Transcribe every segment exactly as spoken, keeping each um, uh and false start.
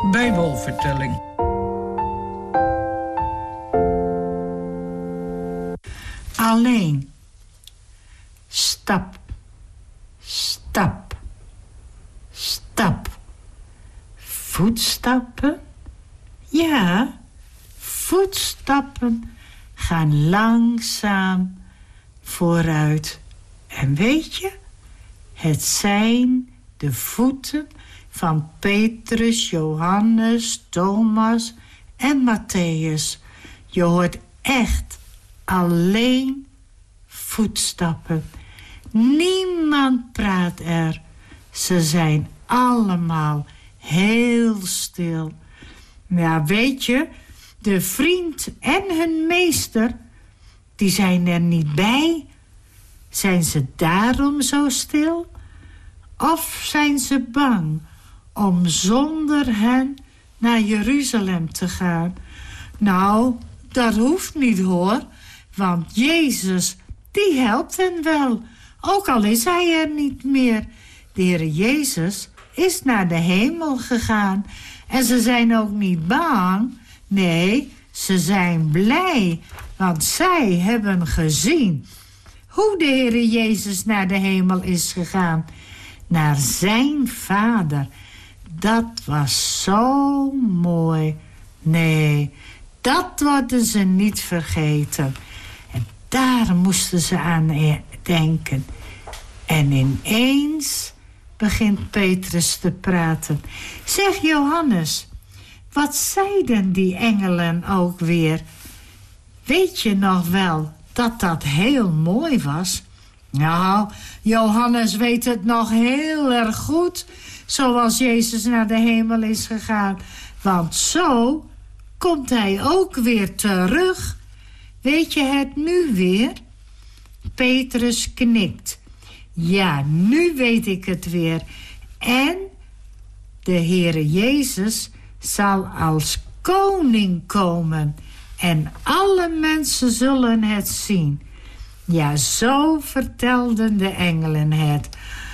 Bijbelvertelling. Alleen. Stap. Stap. Stap. Voetstappen? Ja, voetstappen gaan langzaam vooruit. En weet je, het zijn de voeten van Petrus, Johannes, Thomas en Matthäus. Je hoort echt alleen voetstappen. Niemand praat er. Ze zijn allemaal heel stil. Ja, weet je, de vriend en hun meester, die zijn er niet bij. Zijn ze daarom zo stil? Of zijn ze bang om zonder hen naar Jeruzalem te gaan? Nou, dat hoeft niet hoor, want Jezus, die helpt hen wel. Ook al is hij er niet meer. De Heer Jezus is naar de hemel gegaan. En ze zijn ook niet bang. Nee, ze zijn blij. Want zij hebben gezien hoe de Heer Jezus naar de hemel is gegaan. Naar zijn Vader. Dat was zo mooi. Nee, dat worden ze niet vergeten. En daar moesten ze aan denken. En ineens begint Petrus te praten. Zeg Johannes, wat zeiden die engelen ook weer? Weet je nog wel dat dat heel mooi was? Nou, Johannes weet het nog heel erg goed, zoals Jezus naar de hemel is gegaan. Want zo komt hij ook weer terug. Weet je het nu weer? Petrus knikt. Ja, nu weet ik het weer. En de Heere Jezus zal als koning komen. En alle mensen zullen het zien. Ja, zo vertelden de engelen het.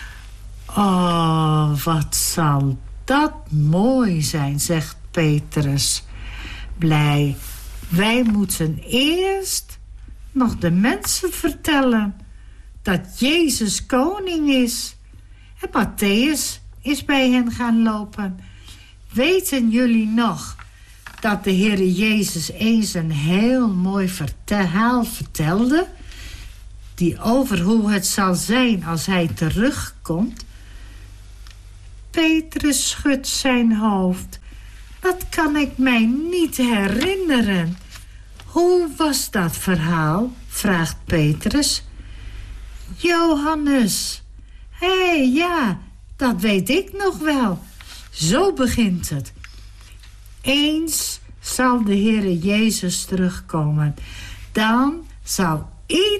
Oh, wat zal dat mooi zijn, zegt Petrus. Blij. Wij moeten eerst nog de mensen vertellen dat Jezus koning is. En Matthäus is bij hen gaan lopen. Weten jullie nog dat de Heer Jezus eens een heel mooi verhaal vertelde, die over hoe het zal zijn als hij terugkomt? Petrus schudt zijn hoofd. Dat kan ik mij niet herinneren. Hoe was dat verhaal? Vraagt Petrus. Johannes. Hé, hey, ja, dat weet ik nog wel. Zo begint het. Eens zal de Heere Jezus terugkomen. Dan zal iedereen